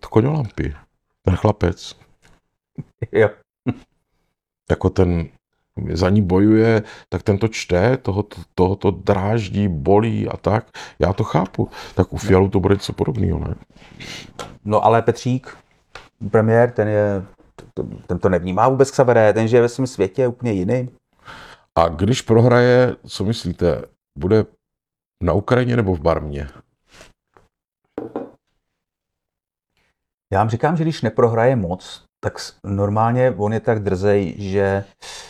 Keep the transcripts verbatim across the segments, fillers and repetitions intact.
Koňolampy. Ten chlapec. Jo. Jako ten za ní bojuje, tak ten to čte, toho, toho to dráždí, bolí a tak. Já to chápu. Tak u Fialu to bude něco podobného, ne? No ale Petřík, premiér, ten je, ten to nevnímá vůbec Xavere, ten žije ve svém světě úplně jiný. A když prohraje, co myslíte, bude na Ukrajině nebo v Barmě? Já vám říkám, že když neprohraje moc, tak normálně on je tak drzej, že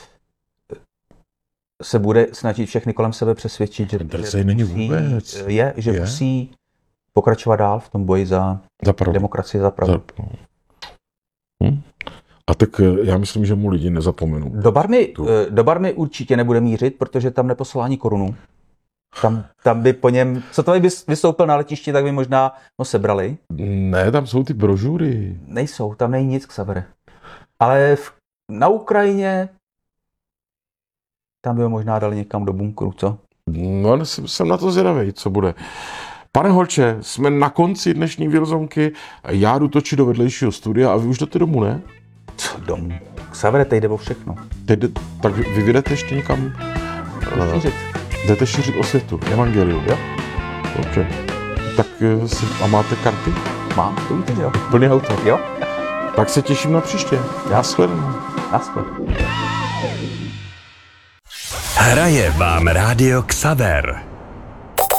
se bude snažit všechny kolem sebe přesvědčit, že, drzej není musí, vůbec. Je, že je? musí pokračovat dál v tom boji za, za demokracii, za pravdu. Za... Hm? A tak já myslím, že mu lidi nezapomenou. Do Barmy, do Barmy určitě nebude mířit, protože tam neposlal ani korunu. Tam, tam by po něm, co to by vystoupil na letišti, tak by možná ho sebrali. Ne, tam jsou ty brožury. Nejsou, tam není nic, Xavere. Ale v, na Ukrajině tam by ho možná dali někam do bunkru, co? No, jsem na to zvědavej, co bude. Pane Holče, jsme na konci dnešní Wilsonky. Já jdu točit do vedlejšího studia a vy už jdete domů, ne? Co domů? Xavere, teď jde o všechno. Teď jde, tak vy vyjdete ještě někam? Šířit. Jdete šířit osvětu, evangelium. Jo. Ok. Tak si, a máte karty? Mám, to víte, že jo. Plný auto. Jo. Tak se těším na příště. Nashledanou. Nashledanou. Hraje vám rádio Xaver.